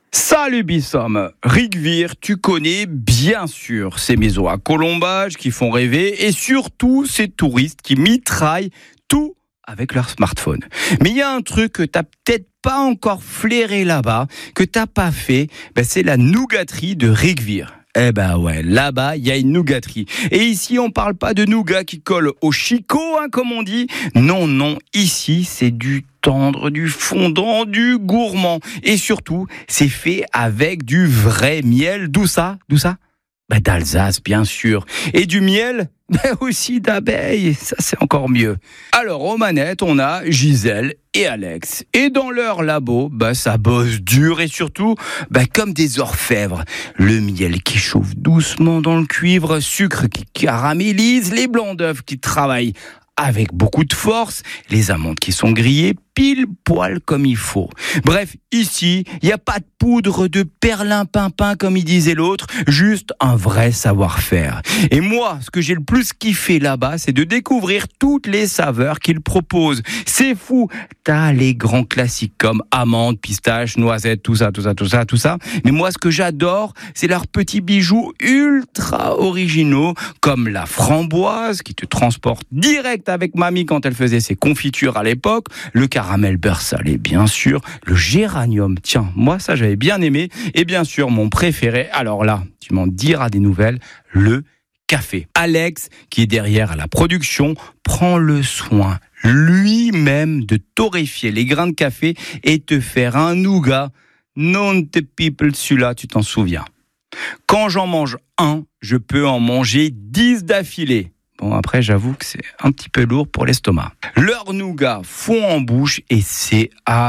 Salut Bissom, Rigvir, tu connais bien sûr ces maisons à colombage qui font rêver et surtout ces touristes qui mitraillent tout avec leur smartphone. Mais il y a un truc que t'as peut-être pas encore flairé là-bas, que t'as pas fait, c'est la nougaterie de Rigvir. Eh ben ouais, là-bas, il y a une nougaterie. Et ici, on parle pas de nougat qui colle au chicot, comme on dit. Non, ici, c'est du tendre, du fondant, du gourmand. Et surtout, c'est fait avec du vrai miel. D'où ça? D'Alsace, bien sûr. Et du miel, aussi d'abeilles. Ça, c'est encore mieux. Alors, aux manettes, on a Gisèle et Alex. Et dans leur labo, ça bosse dur et surtout, comme des orfèvres. Le miel qui chauffe doucement dans le cuivre, sucre qui caramélise, les blancs d'œufs qui travaillent avec beaucoup de force, les amandes qui sont grillées pile poil comme il faut. Bref, ici, il n'y a pas de poudre de perlimpinpin comme il disait l'autre, juste un vrai savoir-faire. Et moi, ce que j'ai le plus kiffé là-bas, c'est de découvrir toutes les saveurs qu'ils proposent. C'est fou. T'as les grands classiques comme amandes, pistaches, noisettes, tout ça. Mais moi, ce que j'adore, c'est leurs petits bijoux ultra originaux, comme la framboise qui te transporte direct avec mamie quand elle faisait ses confitures à l'époque, le caramel beurre salé, bien sûr, le géranium, tiens, moi ça j'avais bien aimé, et bien sûr mon préféré, alors là, tu m'en diras des nouvelles, le café. Alex, qui est derrière à la production, prend le soin lui-même de torréfier les grains de café et te faire un nougat. Non te people, celui-là, tu t'en souviens. Quand j'en mange un, je peux en manger 10 d'affilée. Bon, après, j'avoue que c'est un petit peu lourd pour l'estomac. Leur nougat fond en bouche et c'est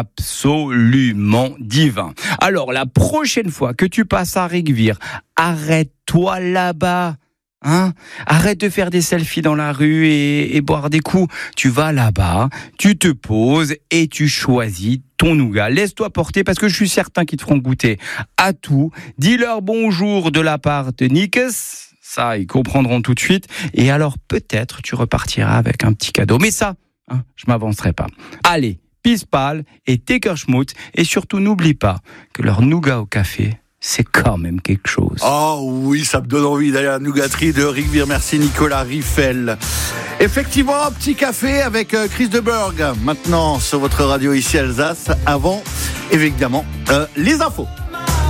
absolument divin. Alors, la prochaine fois que tu passes à Rigvir, arrête-toi là-bas. Arrête de faire des selfies dans la rue et boire des coups. Tu vas là-bas, tu te poses et tu choisis ton nougat. Laisse-toi porter parce que je suis certain qu'ils te feront goûter à tout. Dis-leur bonjour de la part de Nikes. Ça, ils comprendront tout de suite. Et alors, peut-être, tu repartiras avec un petit cadeau. Mais ça, je m'avancerai pas. Allez, Pispal et Tekerschmut. Et surtout, n'oublie pas que leur nougat au café, c'est quand même quelque chose. Oh oui, ça me donne envie d'aller à la nougaterie de Rigvir. Merci Nicolas Riffel. Effectivement, un petit café avec Chris de Burgh. Maintenant, sur votre radio ici Alsace. Avant, évidemment, les infos.